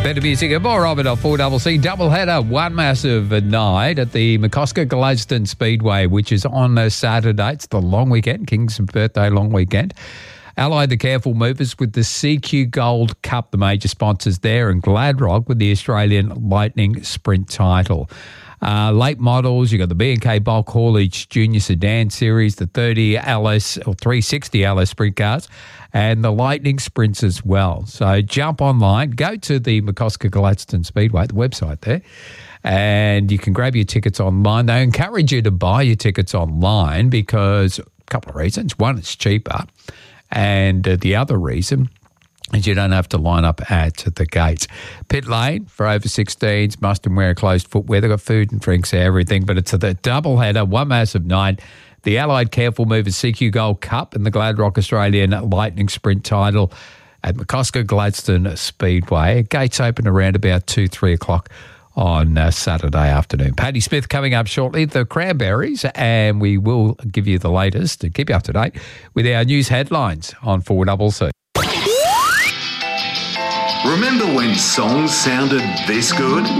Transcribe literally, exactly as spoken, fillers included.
Better music and more of it on four C C. Doubleheader, one massive night at the McCosker Gladstone Speedway, which is on a Saturday. It's the long weekend, King's birthday long weekend. Allied the Careful Movers with the C Q Gold Cup, the major sponsors there, and Gladrock with the Australian Lightning Sprint title. Uh, late models, you've got the B and K Bulk Haulage Junior Sedan Series, the thirty L S or three sixty L S sprint cars, and the Lightning Sprints as well. So jump online, go to the McCosker Gladstone Speedway, the website there, and you can grab your tickets online. They encourage you to buy your tickets online because a couple of reasons. One, it's cheaper, and uh, the other reason is you don't have to line up at the gates. Pit lane for over sixteens, must and wear closed footwear. They've got food and drinks, everything, but it's a the doubleheader, one massive night. The Allied Careful Movers C Q Gold Cup and the Gladrock Australian Lightning Sprint title at McCosker Gladstone Speedway. Gates open around about two, three o'clock on uh, Saturday afternoon. Paddy Smith coming up shortly, the Cranberries, and we will give you the latest to keep you up to date with our news headlines on four C C. Remember when songs sounded this good?